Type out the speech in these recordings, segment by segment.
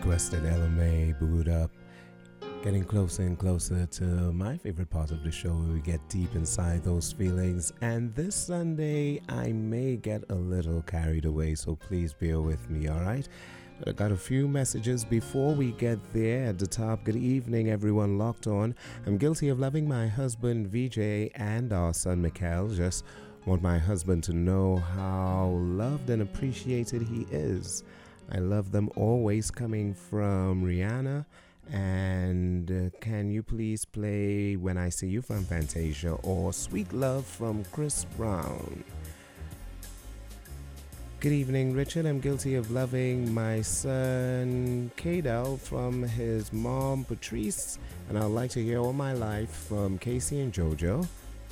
requested LMA Boot Up. Getting closer and closer to my favorite part of the show where we get deep inside those feelings. And this Sunday, I may get a little carried away, so please bear with me, alright? But I got a few messages before we get there. At the top, good evening, everyone locked on. I'm guilty of loving my husband, VJ, and our son, Mikhail. Just want my husband to know how loved and appreciated he is. I love them always, coming from Rihanna. And can you please play When I See You from Fantasia or Sweet Love from Chris Brown? Good evening, Richard. I'm guilty of loving my son, Kadel, from his mom, Patrice. And I'd like to hear All My Life from Casey and JoJo.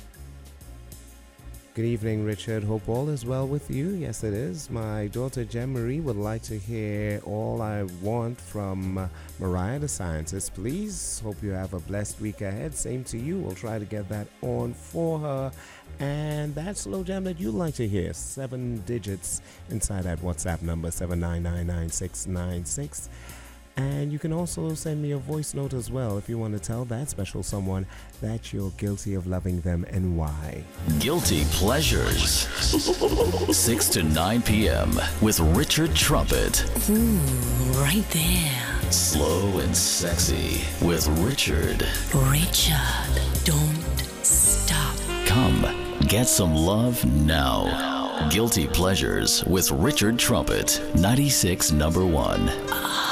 Good evening, Richard. Hope all is well with you. Yes, it is. My daughter, Jen Marie, would like to hear All I Want from Mariah the Scientist, please. Hope you have a blessed week ahead. Same to you. We'll try to get that on for her. And that slow jam that you'd like to hear, 7 digits inside that WhatsApp number, 7999696. And you can also send me a voice note as well if you want to tell that special someone that you're guilty of loving them and why. Guilty Pleasures, 6 to 9 p.m. with Richard Trumpet. Ooh, right there. Slow and sexy with Richard. Richard, don't stop. Come, get some love now. Guilty Pleasures with Richard Trumpet, 96.1.